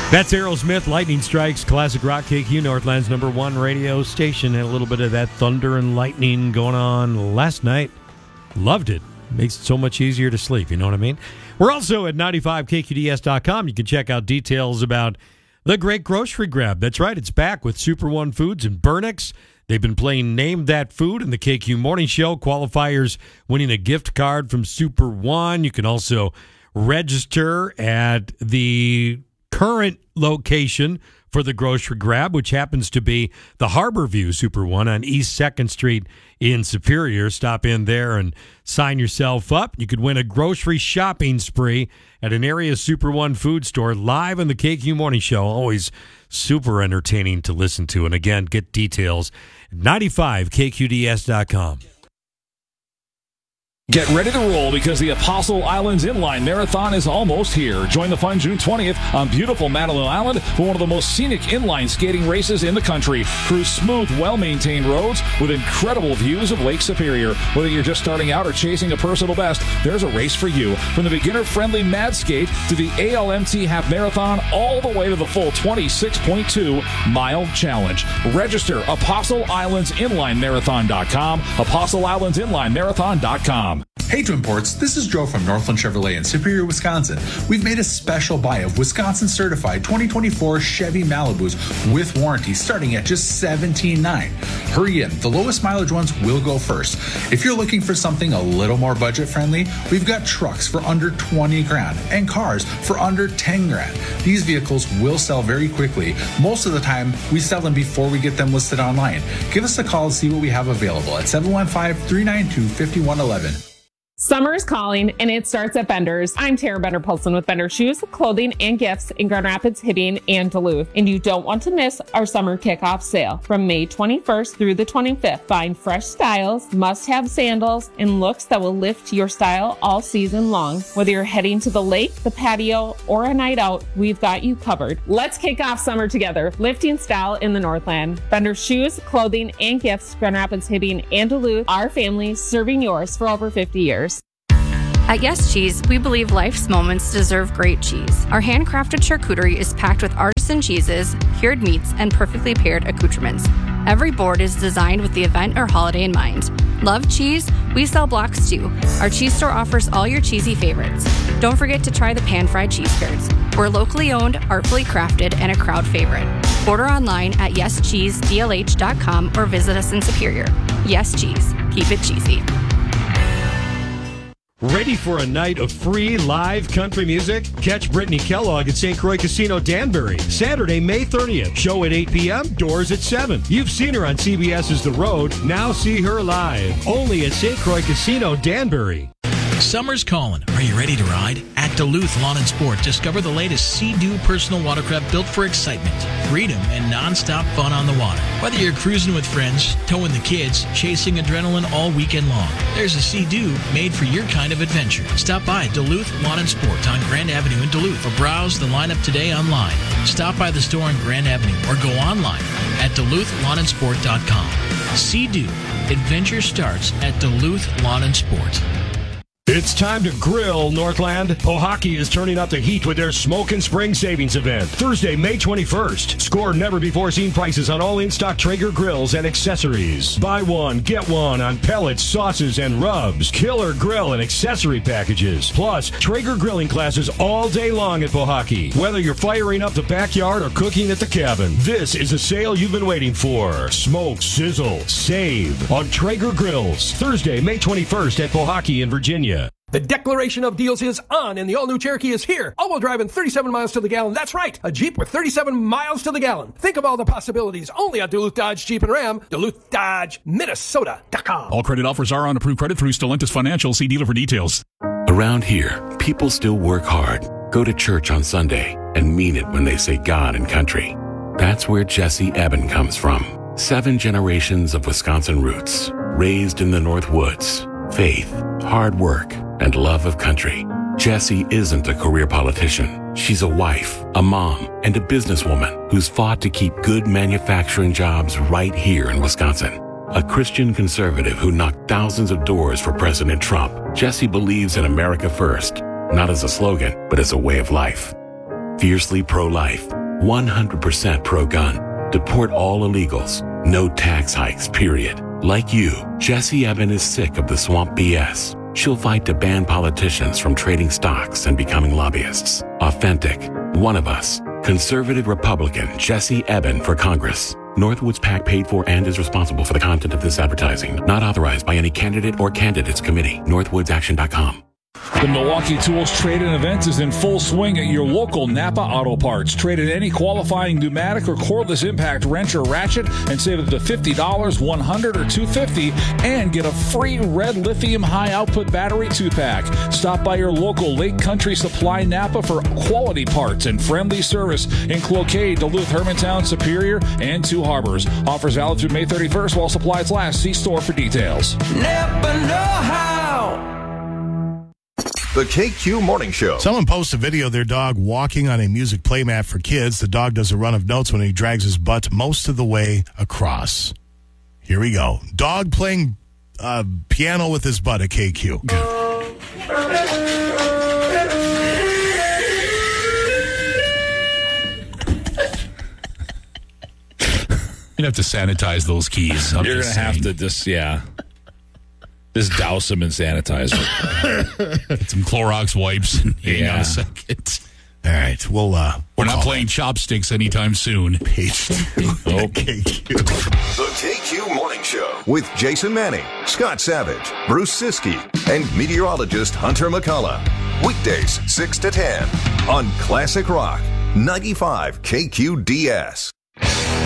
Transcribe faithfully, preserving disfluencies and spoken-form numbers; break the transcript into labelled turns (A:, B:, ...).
A: That's Aerosmith, Lightning Strikes, classic rock K Q, Northland's number one radio station. Had a little bit of that thunder and lightning going on last night. Loved it. Makes it so much easier to sleep, you know what I mean? We're also at ninety-five K Q D S dot com. You can check out details about the Great Grocery Grab. That's right, it's back with Super One Foods and Burnix. They've been playing Name That Food in the K Q Morning Show. Qualifiers winning a gift card from Super One. You can also register at the current location for the Grocery Grab, which happens to be the Harborview Super One on East second Street in Superior. Stop in there and sign yourself up. You could win a grocery shopping spree at an area Super One food store live on the K Q Morning Show. Always super entertaining to listen to. And again, get details at ninety-five K Q D S dot com.
B: Get ready to roll because the Apostle Islands Inline Marathon is almost here. Join the fun June twentieth on beautiful Madeline Island for one of the most scenic inline skating races in the country. Cruise smooth, well-maintained roads with incredible views of Lake Superior. Whether you're just starting out or chasing a personal best, there's a race for you. From the beginner-friendly Mad Skate to the A L M T Half Marathon, all the way to the full twenty-six point two mile challenge. Register apostle islands inline marathon dot com, apostle islands inline marathon dot com.
C: Hey Twin Ports, this is Joe from Northland Chevrolet in Superior, Wisconsin. We've made a special buy of Wisconsin certified twenty twenty-four Chevy Malibus with warranty starting at just seventeen thousand nine hundred dollars. Hurry in, the lowest mileage ones will go first. If you're looking for something a little more budget friendly, we've got trucks for under twenty grand and cars for under ten grand. These vehicles will sell very quickly. Most of the time, we sell them before we get them listed online. Give us a call to see what we have available at seven one five, three nine two, five one one one.
D: Summer is calling, and it starts at Bender's. I'm Tara Bender-Polson with Bender Shoes, Clothing, and Gifts in Grand Rapids, Hibbing, and Duluth. And you don't want to miss our summer kickoff sale from May twenty-first through the twenty-fifth. Find fresh styles, must-have sandals, and looks that will lift your style all season long. Whether you're heading to the lake, the patio, or a night out, we've got you covered. Let's kick off summer together, lifting style in the Northland. Bender Shoes, Clothing, and Gifts, Grand Rapids, Hibbing, and Duluth. Our family serving yours for over fifty years.
E: At Yes Cheese, we believe life's moments deserve great cheese. Our handcrafted charcuterie is packed with artisan cheeses, cured meats, and perfectly paired accoutrements. Every board is designed with the event or holiday in mind. Love cheese? We sell blocks too. Our cheese store offers all your cheesy favorites. Don't forget to try the pan-fried cheese curds. We're locally owned, artfully crafted, and a crowd favorite. Order online at yes cheese d l h dot com or visit us in Superior. Yes Cheese. Keep it cheesy.
A: Ready for a night of free live country music? Catch Brittany Kellogg at Saint Croix Casino Danbury, Saturday, May thirtieth. Show at eight p.m., doors at seven. You've seen her on CBS's The Road. Now see her live. Only at Saint Croix Casino Danbury.
F: Summer's calling. Are you ready to ride? At Duluth Lawn and Sport, discover the latest Sea-Doo personal watercraft built for excitement, freedom, and non-stop fun on the water. Whether you're cruising with friends, towing the kids, chasing adrenaline all weekend long, there's a Sea-Doo made for your kind of adventure. Stop by Duluth Lawn and Sport on Grand Avenue in Duluth or browse the lineup today online. Stop by the store on Grand Avenue or go online at duluth lawn and sport dot com. Sea-Doo. Adventure starts at Duluth Lawn and Sport.
G: It's time to grill, Northland. Pohaki is turning up the heat with their Smoke and Spring Savings event. Thursday, May twenty-first. Score never-before-seen prices on all in-stock Traeger grills and accessories. Buy one, get one on pellets, sauces, and rubs. Killer grill and accessory packages. Plus, Traeger grilling classes all day long at Pohaki. Whether you're firing up the backyard or cooking at the cabin, this is a sale you've been waiting for. Smoke, sizzle, save on Traeger grills. Thursday, May twenty-first at Pohaki in Virginia.
H: The declaration of deals is on, and the all-new Cherokee is here. All-wheel drive and thirty-seven miles to the gallon. That's right, a Jeep with thirty-seven miles to the gallon. Think of all the possibilities. Only at Duluth Dodge Jeep and Ram. Duluth Dodge, Minnesota dot com.
I: All credit offers are on approved credit through Stellantis Financial. See dealer for details.
J: Around here, people still work hard, go to church on Sunday, and mean it when they say God and country. That's where Jesse Eben comes from. Seven generations of Wisconsin roots, raised in the North Woods. Faith, hard work, and love of country. Jessie isn't a career politician. She's a wife, a mom, and a businesswoman who's fought to keep good manufacturing jobs right here in Wisconsin. A Christian conservative who knocked thousands of doors for President Trump, Jessie believes in America first, not as a slogan, but as a way of life. Fiercely pro-life, one hundred percent pro-gun. Deport all illegals. No tax hikes, period. Like you, Jessie Eben is sick of the swamp B S. She'll fight to ban politicians from trading stocks and becoming lobbyists. Authentic. One of us. Conservative Republican Jessie Eben for Congress. Northwoods PAC paid for and is responsible for the content of this advertising. Not authorized by any candidate or candidates committee. northwoods action dot com.
B: The Milwaukee Tools Trade-In event is in full swing at your local Napa Auto Parts. Trade in any qualifying pneumatic or cordless impact wrench or ratchet and save up to fifty dollars, one hundred dollars, or two hundred fifty dollars and get a free red lithium high-output battery two-pack. Stop by your local Lake Country Supply Napa for quality parts and friendly service in Cloquet, Duluth, Hermantown, Superior, and Two Harbors. Offers valid through May thirty-first while supplies last. See store for details.
K: Napa know-how.
L: The K Q Morning Show.
M: Someone posts a video of their dog walking on a music playmat for kids. The dog does a run of notes when he drags his butt most of the way across. Here we go. Dog playing uh, piano with his butt at K Q.
I: You'd have to sanitize those keys. I'm
B: You're going to have to just, yeah. Just douse them in sanitizer.
I: Get some Clorox wipes and hang
B: Yeah.
I: on a second.
M: All right. Well, uh,
I: We're
M: we'll
I: not playing that. chopsticks anytime soon.
M: Page two.
B: Nope.
M: K Q.
L: The K Q Morning Show with Jason Manning, Scott Savage, Bruce Siskey, and meteorologist Hunter McCullough. Weekdays, six to ten on Classic Rock, ninety-five K Q D S.